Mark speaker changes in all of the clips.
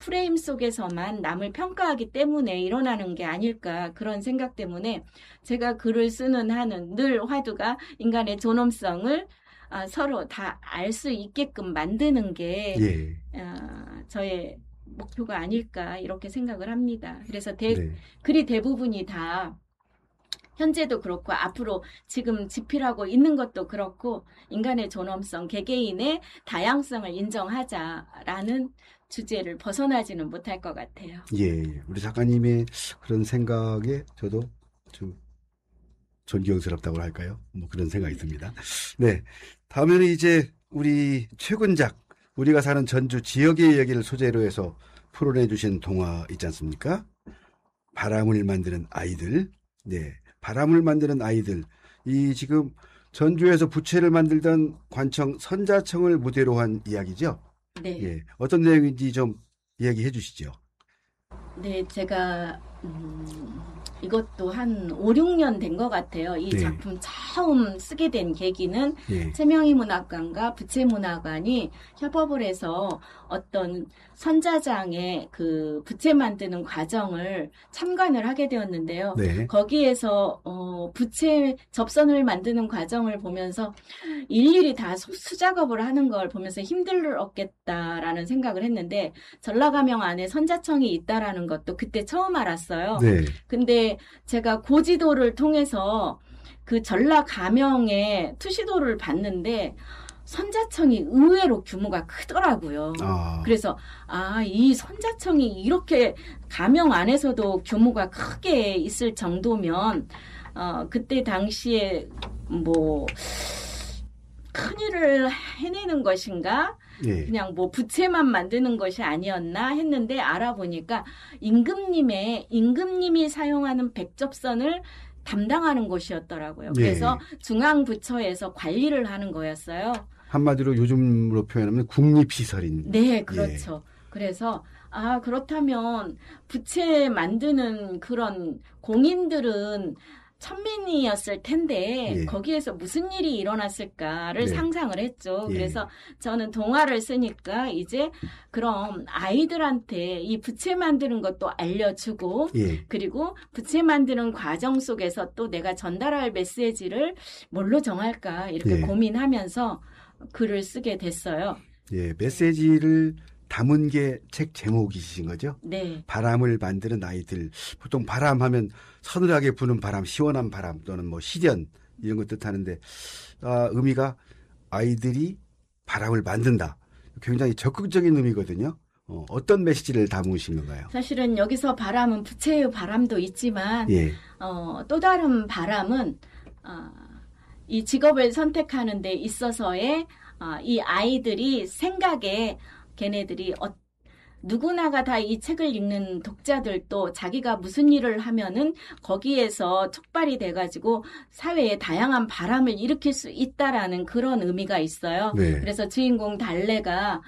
Speaker 1: 프레임 속에서만 남을 평가하기 때문에 일어나는 게 아닐까 그런 생각 때문에 제가 글을 쓰는 한은 늘 화두가 인간의 존엄성을 서로 다 알 수 있게끔 만드는 게 저의 목표가 아닐까 이렇게 생각을 합니다. 그래서 글이 대부분이 다 현재도 그렇고 앞으로 지금 집필하고 있는 것도 그렇고 인간의 존엄성, 개개인의 다양성을 인정하자라는 주제를 벗어나지는 못할 것 같아요.
Speaker 2: 예, 우리 작가님의 그런 생각에 저도 좀 존경스럽다고 할까요? 뭐 그런 생각이 듭니다. 네, 다음에는 이제 우리 최근작 우리가 사는 전주 지역의 이야기를 소재로 해서 풀어내주신 동화 있지 않습니까? 바람을 만드는 아이들. 네, 바람을 만드는 아이들. 이 지금 전주에서 부채를 만들던 관청 선자청을 무대로 한 이야기죠?
Speaker 1: 네.
Speaker 2: 예, 어떤 내용인지 좀 이야기해 주시죠.
Speaker 1: 네, 제가 이것도 한 5, 6년 된 것 같아요. 이 작품 처음 쓰게 된 계기는 최명희 문학관과 부채문화관이 협업을 해서 어떤 선자장의 그 부채 만드는 과정을 참관을 하게 되었는데요. 거기에서 부채 접선을 만드는 과정을 보면서 일일이 다 수작업을 하는 걸 보면서 힘들었겠다라는 생각을 했는데 전라가명 안에 선자청이 있다라는 것도 그때 처음 알았어요. 근데 제가 고지도를 통해서 그 전라가명의 투시도를 봤는데 선자청이 의외로 규모가 크더라고요. 그래서 이 선자청이 이렇게 가명 안에서도 규모가 크게 있을 정도면 그때 당시에 뭐 큰일을 해내는 것인가? 그냥 뭐 부채만 만드는 것이 아니었나 했는데 알아보니까 임금님이 사용하는 백접선을 담당하는 곳이었더라고요. 그래서 중앙부처에서 관리를 하는 거였어요.
Speaker 2: 한마디로 요즘으로 표현하면 국립시설인.
Speaker 1: 네, 그렇죠. 그래서 그렇다면 부채 만드는 그런 공인들은 천민이었을 텐데 거기에서 무슨 일이 일어났을까를 상상을 했죠. 그래서 저는 동화를 쓰니까 이제 그럼 아이들한테 이 부채 만드는 것도 알려주고 그리고 부채 만드는 과정 속에서 또 내가 전달할 메시지를 뭘로 정할까 이렇게 고민하면서 글을 쓰게 됐어요.
Speaker 2: 예, 메시지를 담은 게 책 제목이신 거죠?
Speaker 1: 네.
Speaker 2: 바람을 만드는 아이들. 보통 바람 하면 서늘하게 부는 바람, 시원한 바람 또는 뭐 시련 이런 것 뜻하는데 의미가 아이들이 바람을 만든다. 굉장히 적극적인 의미거든요. 어떤 메시지를 담으신 건가요?
Speaker 1: 사실은 여기서 바람은 부채의 바람도 있지만 또 다른 바람은 이 직업을 선택하는 데 있어서의 이 아이들이 생각에 걔네들이 누구나가 다 이 책을 읽는 독자들도 자기가 무슨 일을 하면은 거기에서 촉발이 돼가지고 사회에 다양한 바람을 일으킬 수 있다라는 그런 의미가 있어요. 그래서 주인공 달래가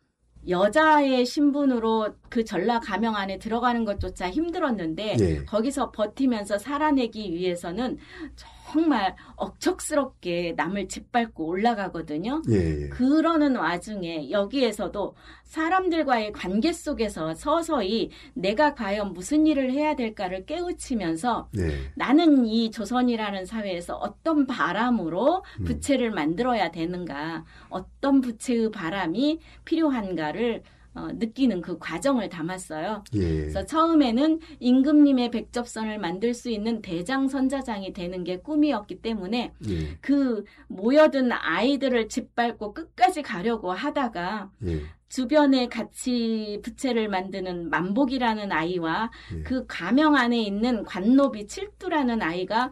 Speaker 1: 여자의 신분으로 그 전라 가명 안에 들어가는 것조차 힘들었는데 거기서 버티면서 살아내기 위해서는 정말 억척스럽게 남을 짓밟고 올라가거든요. 그러는 와중에 여기에서도 사람들과의 관계 속에서 서서히 내가 과연 무슨 일을 해야 될까를 깨우치면서 나는 이 조선이라는 사회에서 어떤 바람으로 부채를 만들어야 되는가, 어떤 부채의 바람이 필요한가를 느끼는 그 과정을 담았어요. 그래서 처음에는 임금님의 백접선을 만들 수 있는 대장선자장이 되는 게 꿈이었기 때문에 그 모여든 아이들을 짓밟고 끝까지 가려고 하다가 주변에 같이 부채를 만드는 만복이라는 아이와 그 가명 안에 있는 관노비 칠두라는 아이가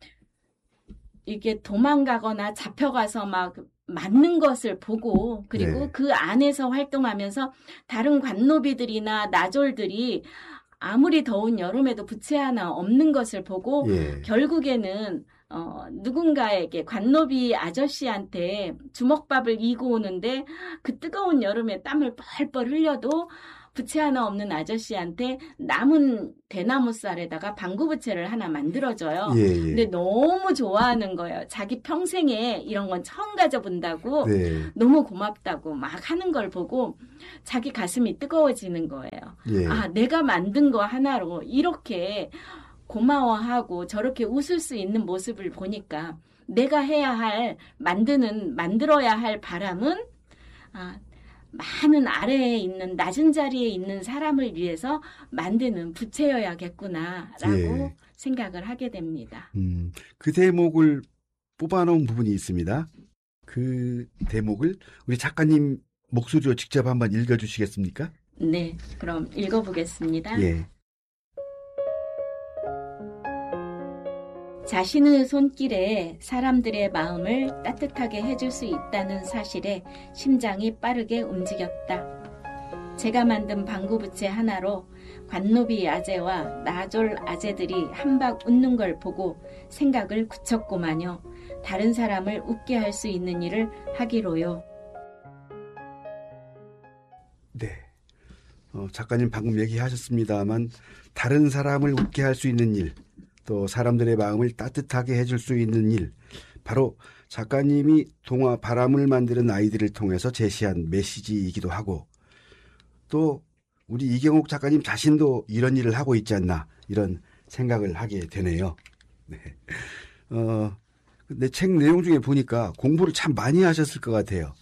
Speaker 1: 이게 도망가거나 잡혀가서 막 맞는 것을 보고 그리고 그 안에서 활동하면서 다른 관노비들이나 나졸들이 아무리 더운 여름에도 부채 하나 없는 것을 보고 결국에는 누군가에게 관노비 아저씨한테 주먹밥을 이고 오는데 그 뜨거운 여름에 땀을 뻘뻘 흘려도 부채 하나 없는 아저씨한테 남은 대나무 쌀에다가 방구부채를 하나 만들어줘요.
Speaker 2: 예.
Speaker 1: 근데 너무 좋아하는 거예요. 자기 평생에 이런 건 처음 가져본다고
Speaker 2: 네.
Speaker 1: 너무 고맙다고 막 하는 걸 보고 자기 가슴이 뜨거워지는 거예요.
Speaker 2: 예.
Speaker 1: 아, 내가 만든 거 하나로 이렇게 고마워하고 저렇게 웃을 수 있는 모습을 보니까 내가 만들어야 할 바람은 많은 아래에 있는 낮은 자리에 있는 사람을 위해서 만드는 부채여야겠구나라고
Speaker 2: 예.
Speaker 1: 생각을 하게 됩니다.
Speaker 2: 그 대목을 뽑아놓은 부분이 있습니다. 그 대목을 우리 작가님 목소리로 직접 한번 읽어주시겠습니까?
Speaker 1: 네, 그럼 읽어보겠습니다.
Speaker 2: 예.
Speaker 1: 자신의 손길에 사람들의 마음을 따뜻하게 해줄 수 있다는 사실에 심장이 빠르게 움직였다. 제가 만든 방구부채 하나로 관노비 아재와 나졸 아재들이 한박 웃는 걸 보고 생각을 굳혔구만요. 다른 사람을 웃게 할 수 있는 일을 하기로요.
Speaker 2: 네. 작가님 방금 얘기하셨습니다만 다른 사람을 웃게 할 수 있는 일, 또 사람들의 마음을 따뜻하게 해줄 수 있는 일, 바로 작가님이 동화 바람을 만드는 아이들을 통해서 제시한 메시지이기도 하고 또 우리 이경옥 작가님 자신도 이런 일을 하고 있지 않나 이런 생각을 하게 되네요. 네. 근데 책 내용 중에 보니까 공부를 참 많이 하셨을 것 같아요.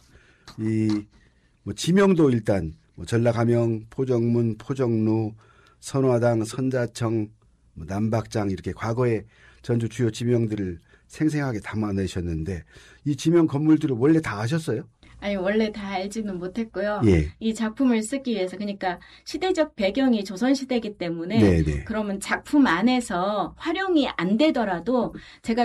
Speaker 2: 지명도 일단 전라가명, 포정문, 포정루, 선화당, 선자청, 남박장 이렇게 과거의 전주 주요 지명들을 생생하게 담아내셨는데 이 지명 건물들을 원래 다 아셨어요?
Speaker 1: 아니 원래 다 알지는 못했고요.
Speaker 2: 예.
Speaker 1: 이 작품을 쓰기 위해서 그러니까 시대적 배경이 조선시대이기 때문에
Speaker 2: 네네.
Speaker 1: 그러면 작품 안에서 활용이 안 되더라도 제가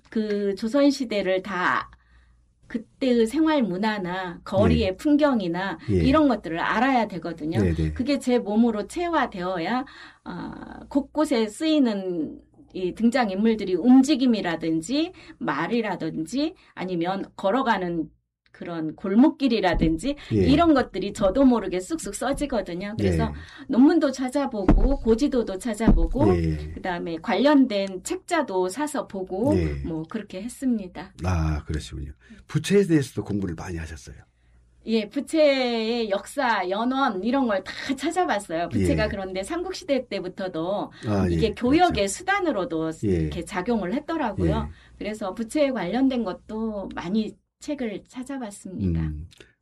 Speaker 1: 조선시대를 다 그때의 생활 문화나 거리의 풍경이나 이런 것들을 알아야 되거든요.
Speaker 2: 네네.
Speaker 1: 그게 제 몸으로 체화되어야 곳곳에 쓰이는 이 등장인물들이 움직임이라든지 말이라든지 아니면 걸어가는 그런 골목길이라든지 이런 것들이 저도 모르게 쑥쑥 써지거든요. 그래서 논문도 찾아보고 고지도도 찾아보고 그다음에 관련된 책자도 사서 보고 뭐 그렇게 했습니다.
Speaker 2: 아, 그러시군요. 부채에 대해서도 공부를 많이 하셨어요.
Speaker 1: 예, 부채의 역사, 연원 이런 걸 다 찾아봤어요. 부채가 그런데 삼국시대 때부터도 이게 교역의 그렇죠. 수단으로도 이렇게 작용을 했더라고요. 그래서 부채에 관련된 것도 많이 책을 찾아봤습니다.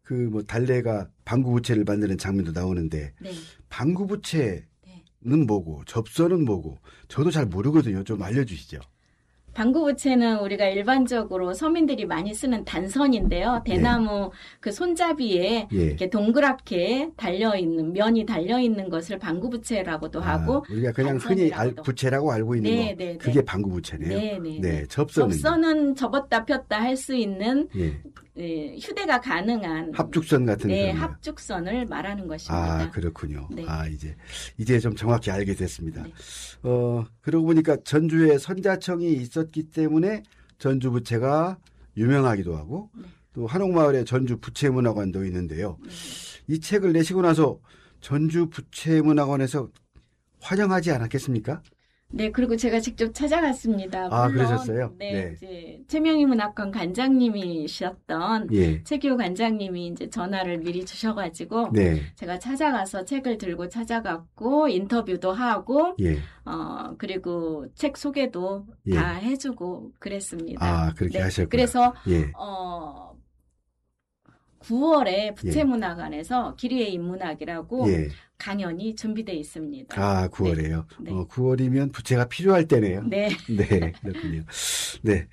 Speaker 2: 달래가 방구부채를 만드는 장면도 나오는데 방구부채는 뭐고 접선은 뭐고 저도 잘 모르거든요. 좀 알려주시죠.
Speaker 1: 방구부채는 우리가 일반적으로 서민들이 많이 쓰는 단선인데요. 대나무 그 손잡이에 이렇게 동그랗게 면이 달려있는 것을 방구부채라고도 하고.
Speaker 2: 우리가 그냥 흔히 부채라고 알고 있는 거. 그게 방구부채네요.
Speaker 1: 네. 접선은 접었다 폈다 할 수 있는 휴대가 가능한
Speaker 2: 합죽선 같은
Speaker 1: 합죽선을 말하는 것입니다.
Speaker 2: 아, 그렇군요. 네. 이제 좀 정확히 알게 됐습니다. 네. 그러고 보니까 전주에 선자청이 있었기 때문에 전주 부채가 유명하기도 하고 또 한옥마을에 전주 부채문화관도 있는데요. 이 책을 내시고 나서 전주 부채문화관에서 환영하지 않았겠습니까?
Speaker 1: 네, 그리고 제가 직접 찾아갔습니다.
Speaker 2: 물론, 그러셨어요?
Speaker 1: 이제 최명희 문학관 관장님이셨던 최기호 관장님이 이제 전화를 미리 주셔가지고 제가 찾아가서 책을 들고 찾아갔고 인터뷰도 하고 그리고 책 소개도 다 해주고 그랬습니다.
Speaker 2: 그렇게 하셨군요.
Speaker 1: 그래서 9월에 부채문화관에서 기리의 인문학이라고 강연이 준비되어 있습니다.
Speaker 2: 9월에요? 9월이면 부채가 필요할 때네요.
Speaker 1: 네.
Speaker 2: 네, 그렇군요. 네.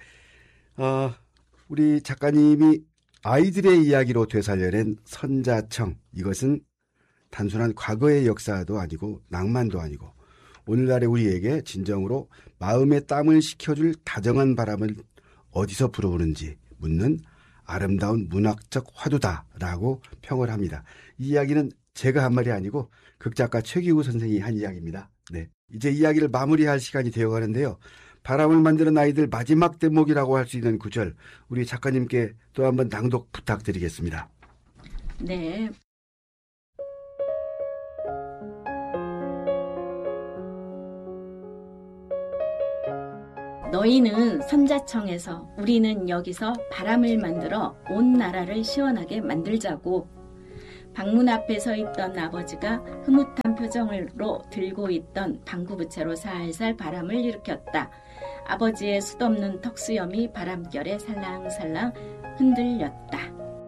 Speaker 2: 우리 작가님이 아이들의 이야기로 되살려낸 선자청, 이것은 단순한 과거의 역사도 아니고 낭만도 아니고 오늘날의 우리에게 진정으로 마음의 땀을 식혀줄 다정한 바람을 어디서 불어오는지 묻는 아름다운 문학적 화두다라고 평을 합니다. 이 이야기는 제가 한 말이 아니고 극작가 최기우 선생이 한 이야기입니다. 네, 이제 이야기를 마무리할 시간이 되어가는데요. 바람을 만드는 아이들 마지막 대목이라고 할 수 있는 구절, 우리 작가님께 또 한번 낭독 부탁드리겠습니다.
Speaker 1: 네. 너희는 선자청에서 우리는 여기서 바람을 만들어 온 나라를 시원하게 만들자고. 방문 앞에 서 있던 아버지가 흐뭇한 표정으로 들고 있던 방구부채로 살살 바람을 일으켰다. 아버지의 숱없는 턱수염이 바람결에 살랑살랑 흔들렸다.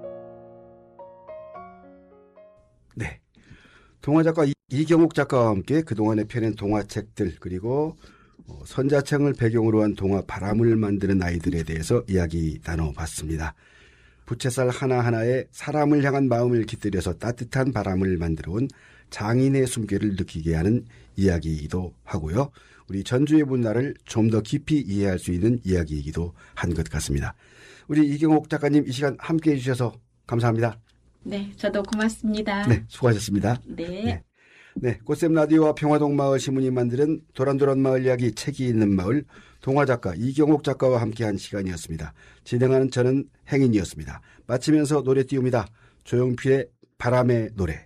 Speaker 2: 네, 동화작가 이경옥 작가와 함께 그동안에 펴낸 동화책들 그리고 선자청을 배경으로 한 동화 바람을 만드는 아이들에 대해서 이야기 나눠봤습니다. 부채살 하나하나에 사람을 향한 마음을 깃들여서 따뜻한 바람을 만들어온 장인의 숨결을 느끼게 하는 이야기이기도 하고요. 우리 전주의 문화를 좀 더 깊이 이해할 수 있는 이야기이기도 한 것 같습니다. 우리 이경옥 작가님 이 시간 함께해 주셔서 감사합니다.
Speaker 1: 네, 저도 고맙습니다.
Speaker 2: 네, 수고하셨습니다.
Speaker 1: 네.
Speaker 2: 네, 꽃샘 라디오와 평화동 마을 신문이 만드는 도란도란 마을 이야기 책이 있는 마을 동화작가 이경옥 작가와 함께한 시간이었습니다. 진행하는 저는 행인이었습니다. 마치면서 노래 띄웁니다. 조용필의 바람의 노래.